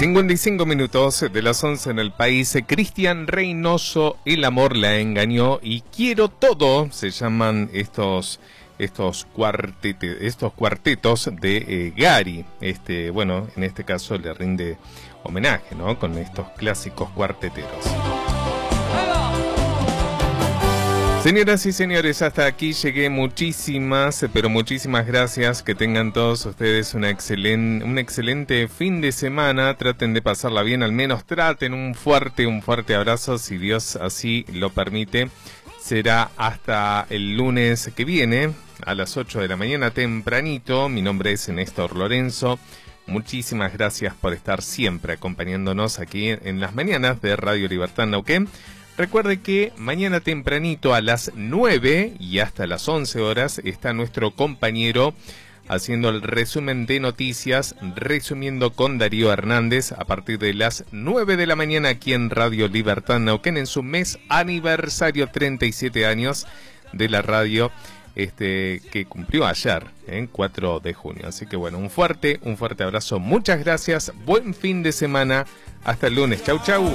55 minutos de las 11 en el país. Cristian Reynoso, El amor la engañó y Quiero todo, se llaman estos cuartetos de Gary. Bueno, en este caso le rinde homenaje, ¿no? Con estos clásicos cuarteteros. Señoras y señores, hasta aquí llegué. Muchísimas, pero muchísimas gracias. Que tengan todos ustedes un excelente fin de semana. Traten de pasarla bien, al menos traten. Un fuerte abrazo, si Dios así lo permite. Será hasta el lunes que viene, a las 8 de la mañana tempranito. Mi nombre es Néstor Lorenzo. Muchísimas gracias por estar siempre acompañándonos aquí en las mañanas de Radio Libertad Neuquén. Recuerde que mañana tempranito a las 9 y hasta las 11 horas está nuestro compañero haciendo el resumen de noticias, resumiendo con Darío Hernández a partir de las 9 de la mañana aquí en Radio Libertad Neuquén en su mes aniversario, 37 años de la radio que cumplió ayer, 4 de junio. Así que bueno, un fuerte abrazo, muchas gracias, buen fin de semana, hasta el lunes, chau.